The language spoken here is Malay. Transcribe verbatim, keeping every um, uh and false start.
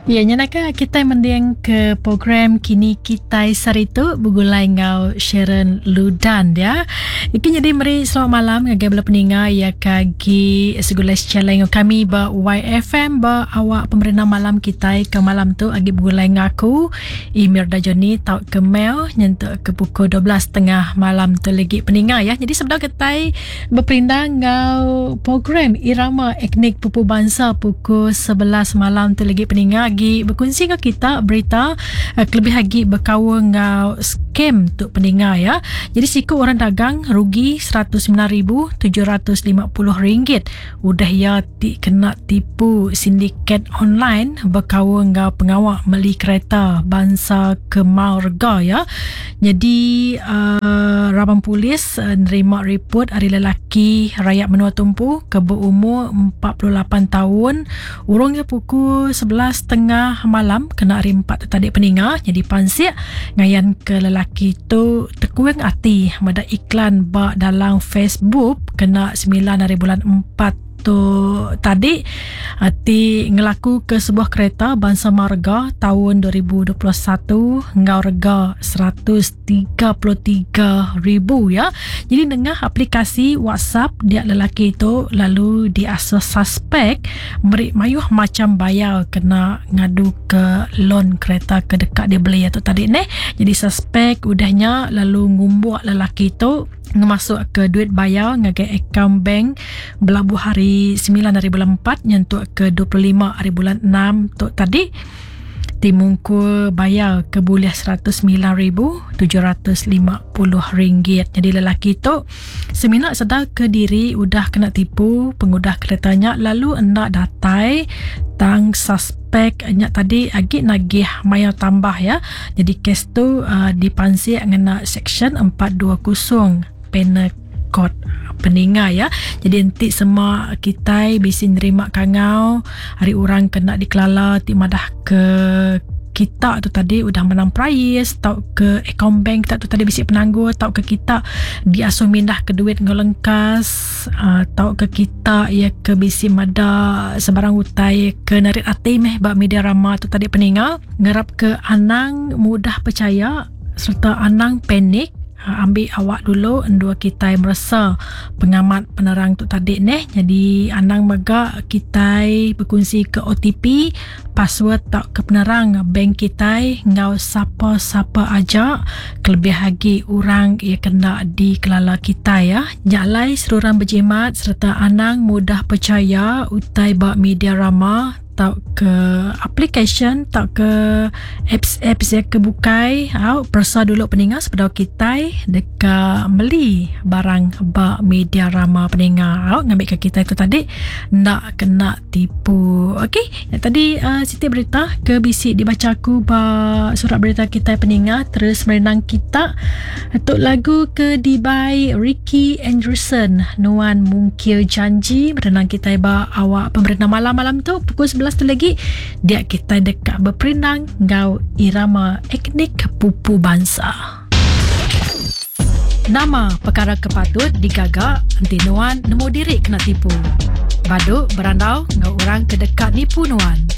Ya, nyanaka kita mendiang ke program Kini Kita Saritu Bugulai ngau Sharon Ludan ya. Iki jadi meri selamat malam ngagai bela peninga ya kagi segulai challenge kami ba Y F M ba awak pemerintah malam kita ke malam tu agi bugulai ngaku email dajoni tau ke mail nyentuk ke pukul dua belas tiga puluh malam tu lagi peninga ya. Jadi sebelum kita berperindah ngau program Irama Etnik Pupu Bangsa pukul sebelas malam tu lagi peninga berkongsi dengan kita berita uh, lebih lagi berkawal ngau scam tu pendengar ya. Jadi siku orang dagang rugi seratus sembilan ribu tujuh ratus lima puluh ringgit. Udah ya ti, kena tipu sindiket online berkawal ngau pengawal meli kereta bangsa Kemau Rega ya. Jadi uh, Rabang Polis uh, nerima report hari lelaki rakyat menua tumpu ke berumur empat puluh lapan tahun. Urungnya pukul sebelas tengah malam kena hari empat tadi peninga. Jadi pansik ngayan ke lelaki tu tekuing hati mada iklan ba dalam Facebook kena sembilan hari bulan empat tu tadi hati ngelaku ke sebuah kereta bangsa marga tahun dua ribu dua puluh satu ngau rega seratus tiga puluh tiga ribu ya. Jadi dengan aplikasi WhatsApp dia lelaki itu lalu diasuh suspek beri mayuh macam bayar kena ngadu ke loan kereta ke dekat dia beli atau tadi ni. Jadi suspek udahnya lalu ngumbuak lelaki itu masuk ke duit bayar ngagai akaun bank belabuh hari sembilan hari bulan empat nyentuk ke dua puluh lima hari bulan enam tu tadi timungku bayar ke buliah seratus sembilan ribu tujuh ratus lima puluh ringgit. Jadi lelaki tu seminak sedar ke diri udah kena tipu pengudah keretanya lalu hendak datai tang suspek nya tadi agi nagih mayar tambah ya. Jadi kes tu uh, dipansik ngena section empat dua kosong penal code peninga ya. Jadi nanti semua kita bisa nerima kangau hari orang kena dikelala ti madah ke kita tu tadi udah menang prize tau ke account bank kita tu tadi bisi penangguh tau ke kita diasuh mindah ke duit ngelengkas uh, tau ke kita ya ke bisi mada sebarang utai ke narik hati meh bak media rama tu tadi peninga ngarap ke anang mudah percaya serta anang panik. Ambil awak dulu endua kita merasa pengamat penerang tu tadi neh. Jadi anang mega kita berkongsi ke O T P password tak ke penerang bank kita ngau siapa-siapa aja kelebih lagi orang ia kena di kelala kita ya. Jalai seruran berjimat serta anang mudah percaya utai bak media rama tau ke application tau ke apps-apps yang kebukai au persa dulu peningat sepeda kita dekat beli barang ba media rama peningat au ngambil ke kita itu tadi nak kena tipu. Okey, tadi uh, Siti berita ke bisi dibaca aku ba surat berita kita peningat terus merenang kita untuk lagu ke Dubai Ricky Anderson Nuan Mungkir Janji merenang kita ba awak pemerintah malam-malam tu pukul sebelas tu lagi dia kita dekat berperinang ngau Irama Etnik Pupu Bangsa. Nama perkara kepatut digagak anti nuan nemu diri kena tipu. Baduk berandau ngau orang kedekat nipu nuan.